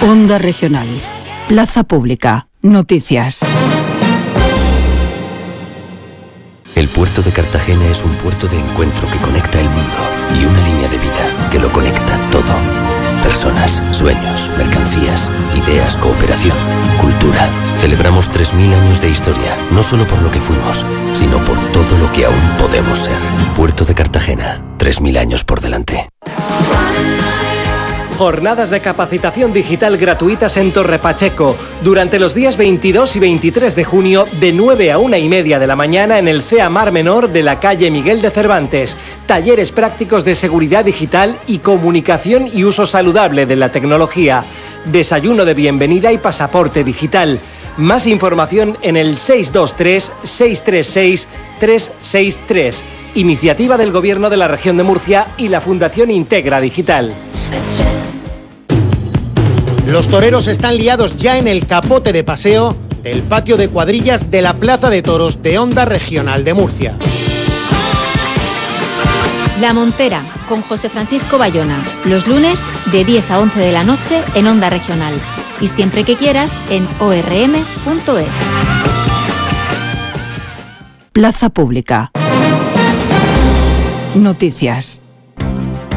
Onda Regional. Plaza Pública. Noticias. El puerto de Cartagena es un puerto de encuentro que conecta el mundo y una línea de vida que lo conecta todo. Personas, sueños, mercancías, ideas, cooperación, cultura. Celebramos 3000 años de historia, no solo por lo que fuimos, sino por todo lo que aún podemos ser. Puerto de Cartagena, 3000 años por delante. Jornadas de capacitación digital gratuitas en Torre Pacheco durante los días 22 y 23 de junio de 9 a 1:30 de la mañana en el CEA Mar Menor de la calle Miguel de Cervantes. Talleres prácticos de seguridad digital y comunicación y uso saludable de la tecnología. Desayuno de bienvenida y pasaporte digital. Más información en el 623-636-363. Iniciativa del Gobierno de la Región de Murcia y la Fundación Integra Digital. Los toreros están liados ya en el capote de paseo del patio de cuadrillas de la Plaza de Toros de Onda Regional de Murcia. La Montera, con José Francisco Bayona, los lunes de 10 a 11 de la noche en Onda Regional y siempre que quieras en orm.es. Plaza Pública. Noticias.